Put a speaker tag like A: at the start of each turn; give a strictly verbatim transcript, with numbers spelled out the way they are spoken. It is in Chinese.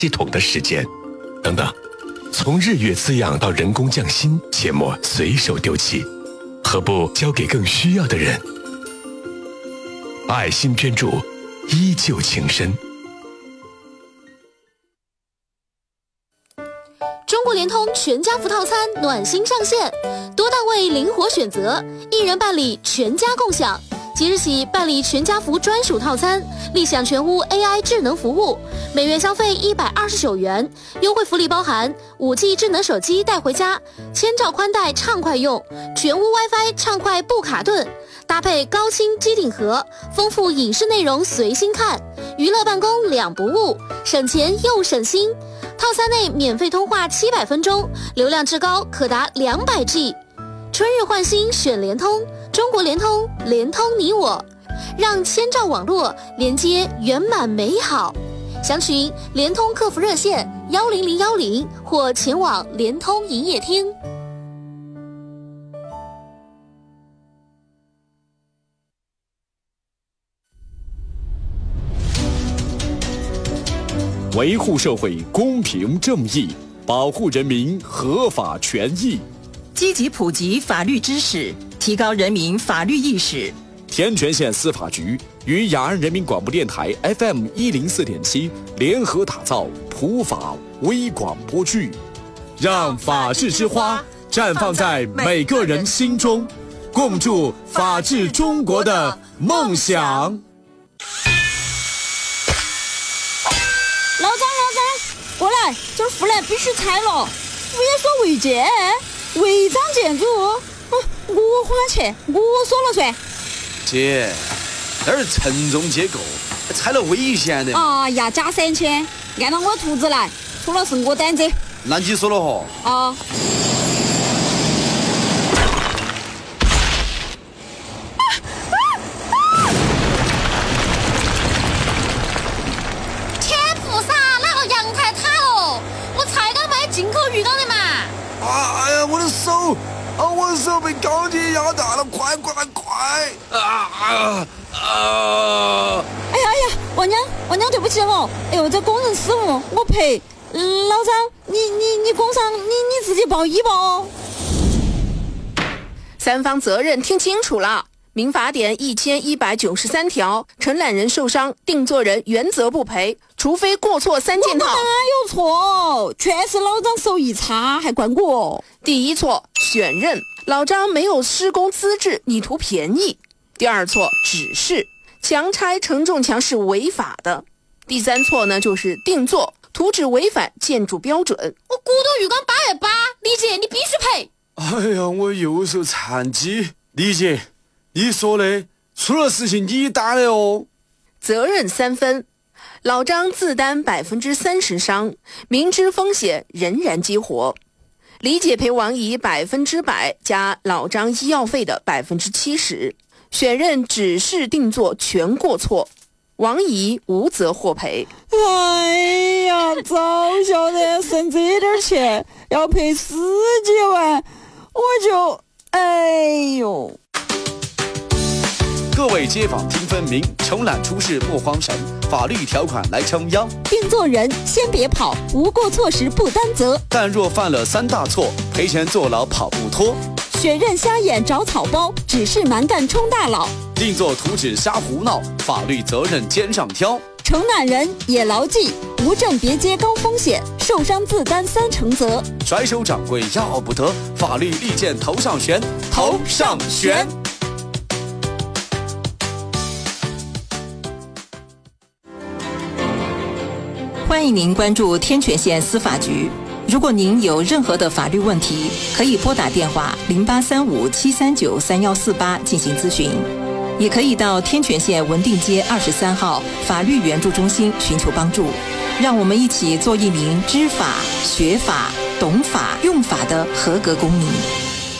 A: 系统的时间。等等，从日月滋养到人工降薪，切莫随手丢弃，何不交给更需要的人？爱心捐助，依旧情深。
B: 中国联通全家福套餐暖心上线，多档位灵活选择，一人办理全家共享。即日起办理全家福专属套餐，立享全屋 A I 智能服务，每月消费一百二十九元，优惠福利包含 五 G 智能手机带回家，千兆宽带畅快用，全屋 WiFi 畅快不卡顿，搭配高清机顶盒，丰富影视内容随心看，娱乐办公两不误，省钱又省心。套餐内免费通话七百分钟，流量至高可达两百 G。春日换新选联通，中国联通，联通你我，让千兆网络连接圆满美好。详询联通客服热线幺零零幺零或前往联通营业厅。
C: 维护社会公平正义，保护人民合法权益，
D: 积极普及法律知识，提高人民法律意识。
C: 天全县司法局与雅安人民广播电台 F M 一零四点七联合打造普法微广播剧，让法治之花绽放在每个人心中，共筑法治中国的梦想。
E: 老张，老张，过来，这儿护栏必须拆了。我也说违建，违章建筑，嗯，我花钱，我说了算。
F: 姐，那是承重结构，拆了危险的。
E: 哎呀，加三千，按照我图纸来，除了是我担责。
F: 那你说了哈？
E: 啊。
B: 鱼缸的嘛！
F: 啊！哎呀，我的手！啊，我的手被高铁压大了！快快快！啊啊啊！
E: 哎呀哎呀，王娘，王娘，对不起哦！哎呦，这工人失误，我赔。嗯，老张，你你你工伤，你你自己报医吧哦。
G: 三方责任听清楚了。民法典一千一百九十三条，承揽人受伤，定作人原则不赔，除非过错三件套。
E: 我哪有错？全是老张手艺差，还怪我。
G: 第一错，选任，老张没有施工资质，你图便宜。第二错，指示，强拆承重墙是违法的。第三错呢，就是定做，图纸违反建筑标准。
B: 我古董浴缸八元八，李姐你必须赔。
F: 哎呀，我右手残疾，李姐。你说的，出了事情你担的哦。
G: 责任三分，老张自担百分之三十伤，明知风险仍然激活。李姐赔王姨百分之百加老张医药费的百分之七十。选任指示定做全过错，王姨无责获赔。
E: 哎呀，早晓得省这点钱要赔十几万，我就哎呦。
C: 各位街坊听分明，承揽出事莫慌神，法律条款来撑腰。
E: 定做人先别跑，无过错时不担责。
C: 但若犯了三大错，赔钱坐牢跑不脱。
E: 选任瞎眼找草包，指示蛮干充大佬。
C: 定做图纸瞎胡闹，法律责任肩上挑。
E: 承揽人也牢记，无证别接高风险，受伤自担三成责。
C: 甩手掌柜要不得，法律利剑头上悬，头上悬。
D: 欢迎您关注天全县司法局。如果您有任何的法律问题，可以拨打电话零八三五七三九三幺四八进行咨询，也可以到天全县文定街二十三号法律援助中心寻求帮助。让我们一起做一名知法、学法、懂法、用法的合格公民。